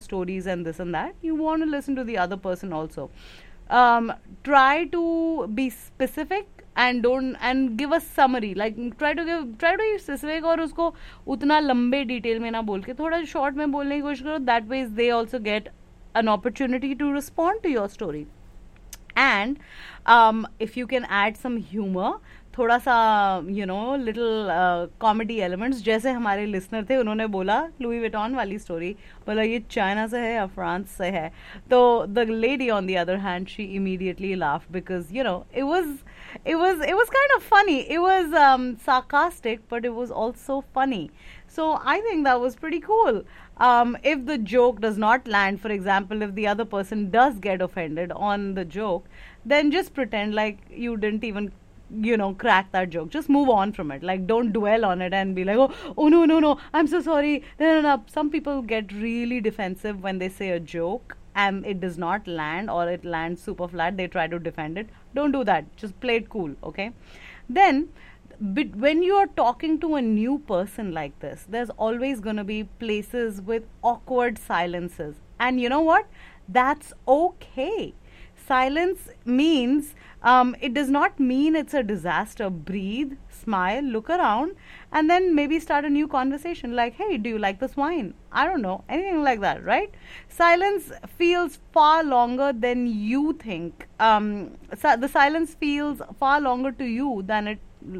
stories and this and that. You want to listen to the other person also. Try to be specific and don't and give a summary. Like try to be specific और उसको उतना लंबे detail में ना बोल के थोड़ा short में बोलने की कोशिश करो. That way they also get an opportunity to respond to your story. And if you can add some humor, थोड़ा सा लिटिल कॉमेडी एलिमेंट्स, जैसे हमारे लिसनर थे उन्होंने बोला लुई विटॉन वाली स्टोरी, बोला ये चाइना से है या फ्रांस से है, तो the lady on the other hand she immediately laughed because it was kind of funny. It was sarcastic, but it was also funny. So I think that was pretty cool. If the joke does not land, for example, if the other person does get offended on the joke, then just pretend like you didn't even crack that joke. Just move on from it. Like, don't dwell on it and be like, oh no, I'm so sorry. No. Some people get really defensive when they say a joke and it does not land, or it lands super flat. They try to defend it. Don't do that. Just play it cool, okay? Then when you are talking to a new person like this, there's always going to be places with awkward silences, and you know what, that's okay. Silence means it does not mean it's a disaster. Breathe, smile, look around, and then maybe start a new conversation like, hey, do you like this wine? I don't know, anything like that, right? Silence feels far longer than you think. The silence feels far longer to you than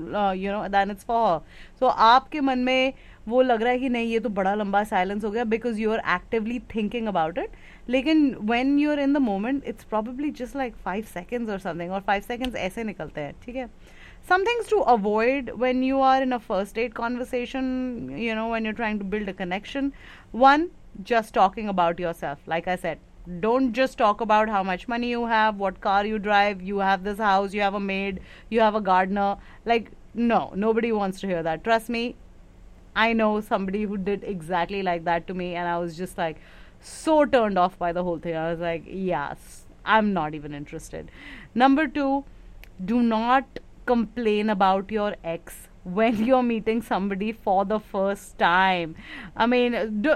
than it's for her. So आपके मन में वो लग रहा है कि नहीं ये तो बड़ा लंबा साइलेंस हो गया because you are actively thinking about it. लेकिन when you're in the moment, it's probably just like 5 seconds or something, और 5 seconds ऐसे निकलते हैं, ठीक है? Some things to avoid when you are in a first date conversation, when you're trying to build a connection. One, just talking about yourself. Like I said, don't just talk about how much money you have, what car you drive, you have this house, you have a maid, you have a gardener. Like, no, nobody wants to hear that. Trust me, I know somebody who did exactly like that to me, and I was just like so turned off by the whole thing. I was like, yes, I'm not even interested. Number 2, do not complain about your ex when you're meeting somebody for the first time. I mean,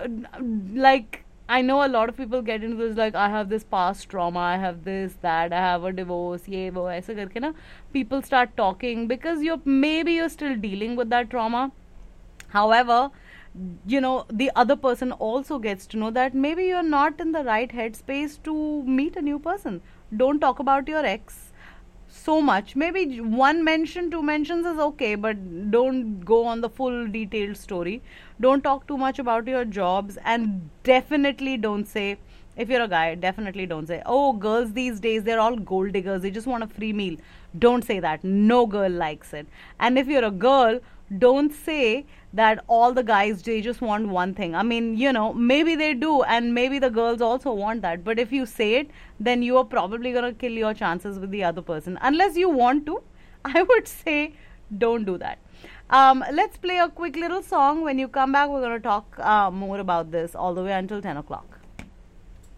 I know a lot of people get into this like, I have this past trauma, I have this, that, I have a divorce, ye wo aise karke na people start talking because you're still dealing with that trauma. However, the other person also gets to know that maybe you're not in the right headspace to meet a new person. Don't talk about your ex so much. Maybe 1 mention, 2 mentions is okay, but don't go on the full detailed story. Don't talk too much about your jobs, and definitely don't say, if you're a guy, definitely don't say, oh, girls these days, they're all gold diggers, they just want a free meal. Don't say that. No girl likes it. And if you're a girl, don't say that all the guys, they just want one thing. I mean, maybe they do, and maybe the girls also want that. But if you say it, then you are probably going to kill your chances with the other person. Unless you want to, I would say don't do that. Let's play a quick little song. When you come back, we're going to talk more about this all the way until 10 o'clock.